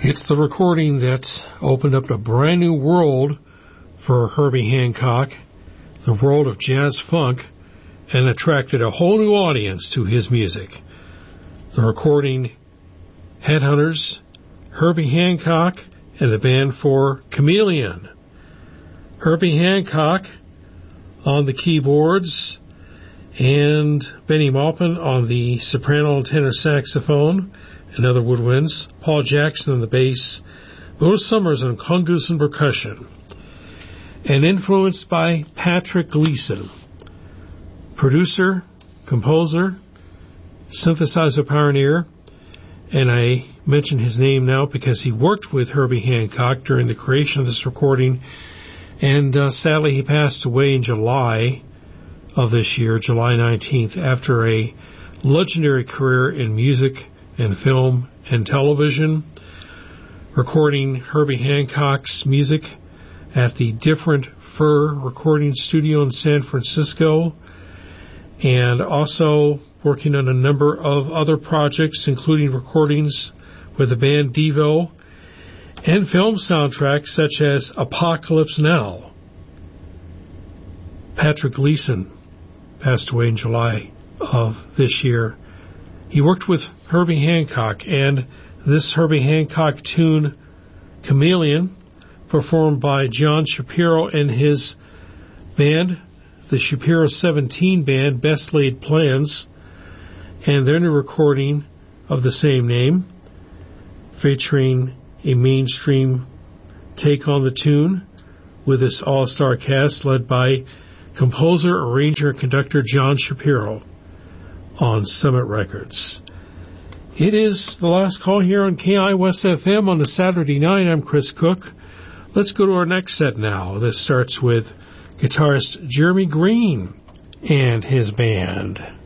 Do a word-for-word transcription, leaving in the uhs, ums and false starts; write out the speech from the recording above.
It's the recording that's opened up a brand new world for Herbie Hancock, the world of jazz funk, and attracted a whole new audience to his music. The recording Headhunters, Herbie Hancock, and the band for Chameleon. Herbie Hancock on the keyboards and Benny Maupin on the soprano and tenor saxophone and other woodwinds, Paul Jackson on the bass, Bill Summers on congas and percussion, and influenced by Patrick Gleason, producer, composer, synthesizer pioneer, and I mention his name now because he worked with Herbie Hancock during the creation of this recording, and uh, sadly he passed away in July of this year, July nineteenth, after a legendary career in music and film and television, recording Herbie Hancock's music at the Different Fur recording studio in San Francisco, and also working on a number of other projects, including recordings with the band Devo and film soundtracks such as Apocalypse Now. Patrick Gleason passed away in July of this year. He worked with Herbie Hancock, and this Herbie Hancock tune, Chameleon, performed by John Shapiro and his band, the Shapiro seventeen Band, Best Laid Plans, and their new recording of the same name, featuring a mainstream take on the tune with this all-star cast led by composer, arranger, and conductor John Shapiro on Summit Records. It is the last call here on K I O S F M on a Saturday night. I'm Chris Cook. Let's go to our next set now. This starts with guitarist Jeremy Green and his band.